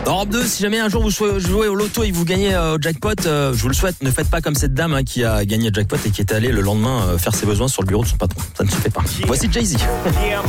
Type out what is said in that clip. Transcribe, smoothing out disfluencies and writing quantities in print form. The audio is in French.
Europe 2, si jamais un jour vous jouez au loto et que vous gagnez au jackpot, je vous le souhaite, ne faites pas comme cette dame qui a gagné le jackpot et qui est allée le lendemain faire ses besoins sur le bureau de son patron. Ça ne se fait pas. Voici Jay-Z.